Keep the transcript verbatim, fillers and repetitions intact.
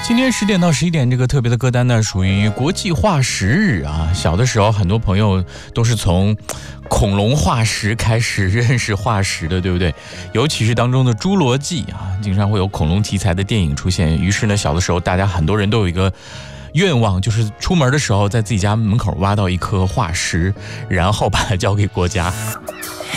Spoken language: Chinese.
今天十点到十一点这个特别的歌单呢，属于国际化石日啊。小的时候，很多朋友都是从恐龙化石开始认识化石的，对不对？尤其是当中的《侏罗纪》啊，经常会有恐龙题材的电影出现。于是呢，小的时候大家很多人都有一个愿望，就是出门的时候在自己家门口挖到一颗化石，然后把它交给国家。